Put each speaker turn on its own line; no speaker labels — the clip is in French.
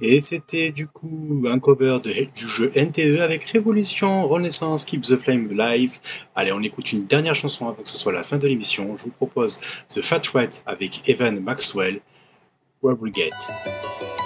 Et c'était du coup un cover du jeu NTE avec Révolution, Renaissance, Keep the Flame Live. Allez, on écoute une dernière chanson avant que ce soit la fin de l'émission. Je vous propose The Fat Rat avec Evan Maxwell, Where We Get.